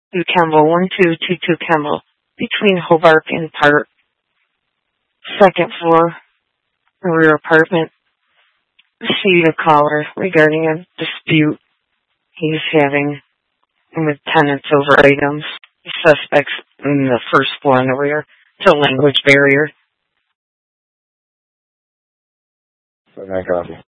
New Campbell, 1222 Campbell, between Hobart and Park. Second floor, rear apartment. Received a caller regarding a dispute he's having with tenants over items. The suspects in the first floor in the rear. It's a language barrier. So I copy.